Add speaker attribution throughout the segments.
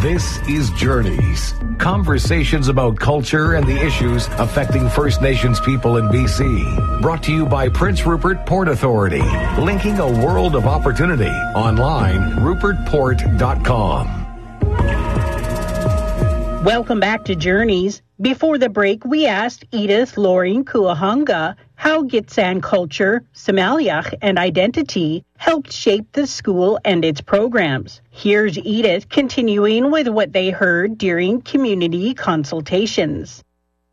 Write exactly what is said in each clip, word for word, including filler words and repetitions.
Speaker 1: This is Journeys, conversations about culture and the issues affecting First Nations people in B C. Brought to you by Prince Rupert Port Authority, linking a world of opportunity. Online, rupert port dot com.
Speaker 2: Welcome back to Journeys. Before the break, we asked Edith Loring Kuahanga how Gitxsan culture, Somaliach, and identity helped shape the school and its programs. Here's Edith continuing with what they heard during community consultations.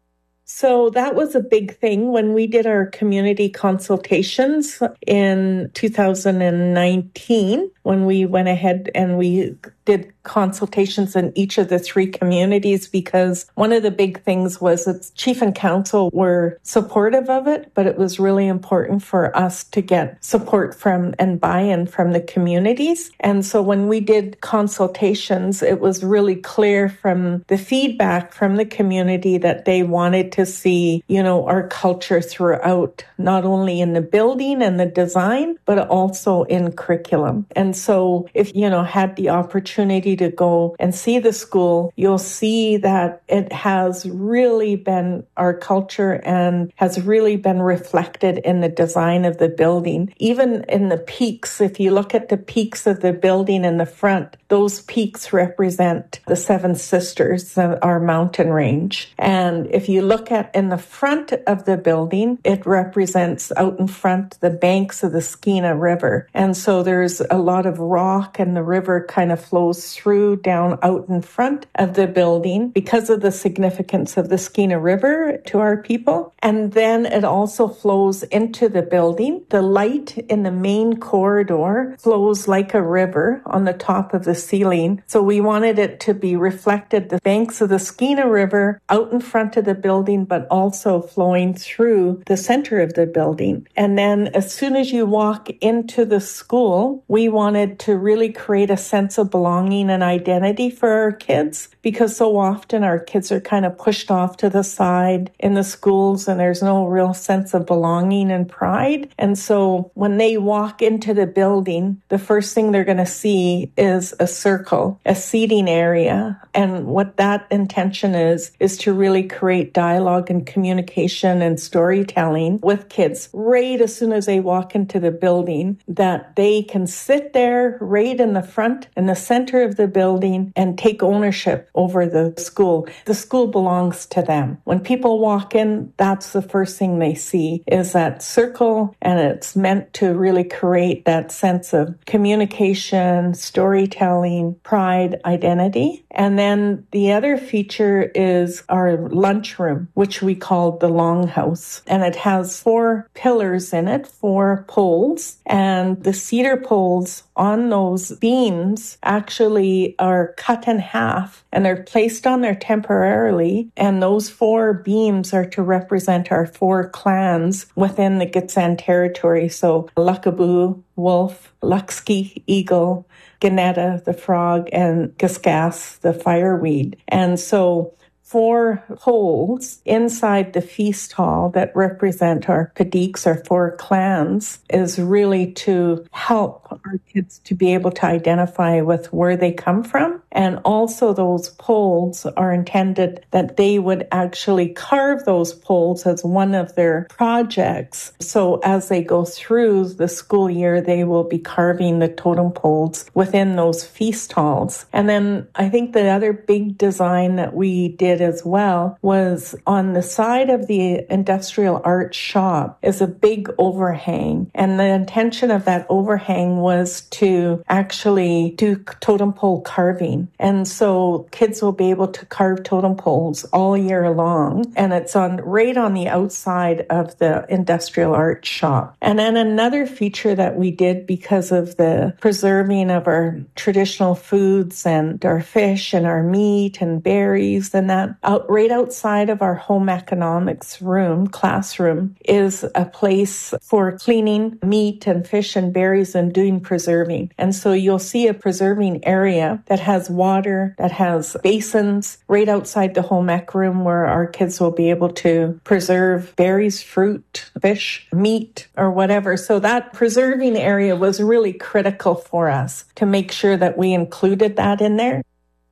Speaker 3: So that was a big thing when we did our community consultations in two thousand nineteen, when we went ahead and we did consultations in each of the three communities, because one of the big things was that chief and council were supportive of it, but it was really important for us to get support from and buy-in from the communities. And so when we did consultations, it was really clear from the feedback from the community that they wanted to see, you know, our culture throughout, not only in the building and the design, but also in curriculum. And so if, you know, had the opportunity to go and see the school, you'll see that it has really been our culture and has really been reflected in the design of the building. Even in the peaks, if you look at the peaks of the building in the front, those peaks represent the Seven Sisters, our mountain range. And if you look at in the front of the building, it represents out in front the banks of the Skeena River. And so there's a lot of rock, and the river kind of flows through down out in front of the building because of the significance of the Skeena River to our people. And then it also flows into the building. The light in the main corridor flows like a river on the top of the ceiling. So we wanted it to be reflected, the banks of the Skeena River out in front of the building, but also flowing through the center of the building. And then as soon as you walk into the school, we wanted to really create a sense of belonging and identity for our kids, because so often our kids are kind of pushed off to the side in the schools and there's no real sense of belonging and pride. And so when they walk into the building, the first thing they're going to see is a circle, a seating area. And what that intention is, is to really create dialogue and communication and storytelling with kids right as soon as they walk into the building, that they can sit there right in the front, in the center of the building, and take ownership over the school. The school belongs to them. When people walk in, that's the first thing they see is that circle, and it's meant to really create that sense of communication, storytelling, pride, identity. And then the other feature is our lunchroom, which we call the Longhouse. And it has four pillars in it, four poles, and the cedar poles on those beams actually are cut in half and they're placed on there temporarily. And those four beams are to represent our four clans within the Gitxsan territory. So Luckaboo, Wolf, Luxkee, Eagle, Ganetta, the frog, and Gisgas, the fireweed. And so four holes inside the feast hall that represent our Padiks, our four clans, is really to help our kids to be able to identify with where they come from. And also those poles are intended that they would actually carve those poles as one of their projects. So as they go through the school year, they will be carving the totem poles within those feast halls. And then I think the other big design that we did as well was on the side of the industrial art shop is a big overhang. And the intention of that overhang was to actually do totem pole carving. And so kids will be able to carve totem poles all year long. And it's on right on the outside of the industrial art shop. And then another feature that we did because of the preserving of our traditional foods and our fish and our meat and berries and that, out right outside of our home economics room, classroom, is a place for cleaning meat and fish and berries and doing preserving. And so you'll see a preserving area that has water, that has basins right outside the home ec room where our kids will be able to preserve berries, fruit, fish, meat, or whatever. So that preserving area was really critical for us to make sure that we included that in there.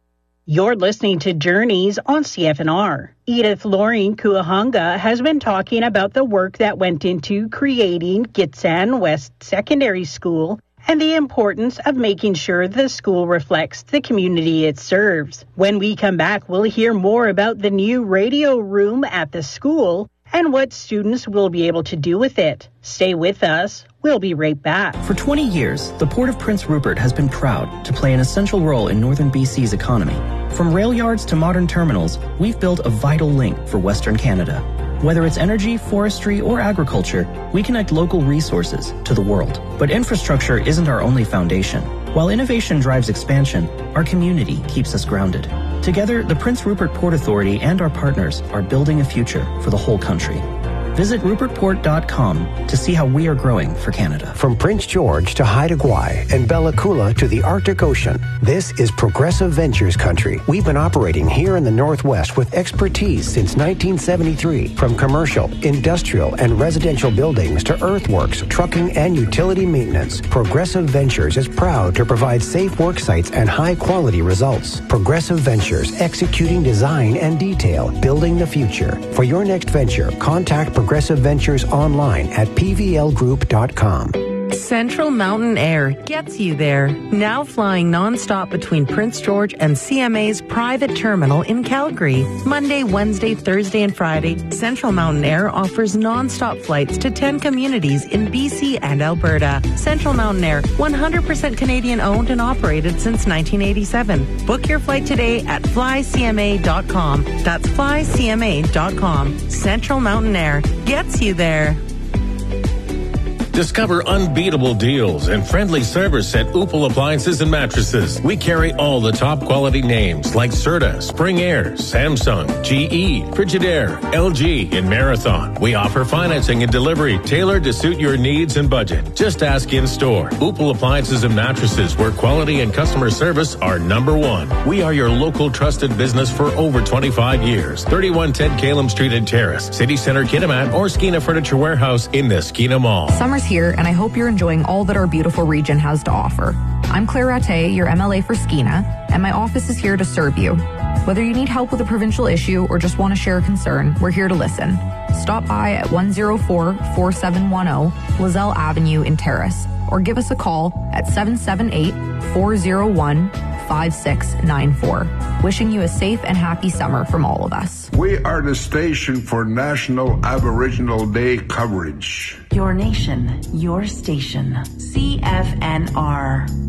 Speaker 2: You're listening to Journeys on C F N R. Edith Lorraine Kuahanga has been talking about the work that went into creating Gitxsan West Secondary School and the importance of making sure the school reflects the community it serves. When we come back, we'll hear more about the new radio room at the school and what students will be able to do with it. Stay with us. We'll be right back.
Speaker 4: For twenty years, the Port of Prince Rupert has been proud to play an essential role in northern B C's economy. From rail yards to modern terminals, we've built a vital link for Western Canada. Whether it's energy, forestry, or agriculture, we connect local resources to the world. But infrastructure isn't our only foundation. While innovation drives expansion, our community keeps us grounded. Together, the Prince Rupert Port Authority and our partners are building a future for the whole country. Visit rupert port dot com to see how we are growing for Canada.
Speaker 5: From Prince George to Haida Gwaii and Bella Coola to the Arctic Ocean, this is Progressive Ventures country. We've been operating here in the Northwest with expertise since nineteen seventy-three. From commercial, industrial, and residential buildings to earthworks, trucking, and utility maintenance, Progressive Ventures is proud to provide safe work sites and high-quality results. Progressive Ventures, executing design and detail, building the future. For your next venture, contact Progressive Progressive Ventures online at p v l group dot com.
Speaker 6: Central Mountain Air gets you there. Now flying nonstop between Prince George and C M A's private terminal in Calgary. Monday, Wednesday, Thursday, and Friday, Central Mountain Air offers nonstop flights to ten communities in B C and Alberta. Central Mountain Air, one hundred percent Canadian owned and operated since nineteen eighty-seven. Book your flight today at fly c m a dot com. That's fly c m a dot com. Central Mountain Air gets you there.
Speaker 7: Discover unbeatable deals and friendly service at Upal Appliances and Mattresses. We carry all the top quality names like Serta, Spring Air, Samsung, G E, Frigidaire, L G, and Marathon. We offer financing and delivery tailored to suit your needs and budget. Just ask in store. Upal Appliances and Mattresses, where quality and customer service are number one. We are your local trusted business for over twenty-five years. thirty-one ten Calum Street and Terrace, City Center Kitimat, or Skeena Furniture Warehouse in the Skeena Mall.
Speaker 8: Summer's here, and I hope you're enjoying all that our beautiful region has to offer. I'm Claire Rattay, your M L A for Skeena, and my office is here to serve you. Whether you need help with a provincial issue or just want to share a concern, we're here to listen. Stop by at one oh four, four seven one oh Lozelle Avenue in Terrace, or give us a call at seven seven eight, four oh one, five six nine four. Wishing you a safe and happy summer from all of us.
Speaker 9: We are the station for National Aboriginal Day coverage.
Speaker 10: Your nation, your station. C F N R.